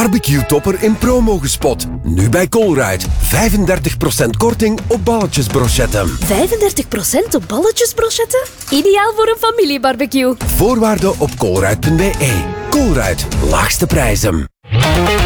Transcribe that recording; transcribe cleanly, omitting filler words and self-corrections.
Barbecue-topper in promo gespot. Nu bij Colruyt. 35% korting op balletjesbrochetten. 35% op balletjesbrochetten? Ideaal voor een familiebarbecue. Voorwaarden op colruyt.be. Colruyt. Laagste prijzen.